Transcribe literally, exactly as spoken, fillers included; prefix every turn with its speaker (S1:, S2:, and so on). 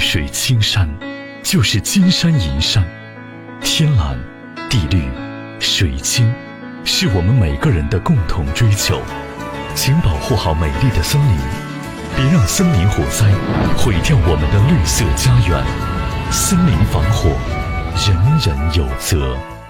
S1: 水青山就是金山银山，天蓝、地绿、水清，是我们每个人的共同追求。请保护好美丽的森林，别让森林火灾毁掉我们的绿色家园。森林防火，人人有责。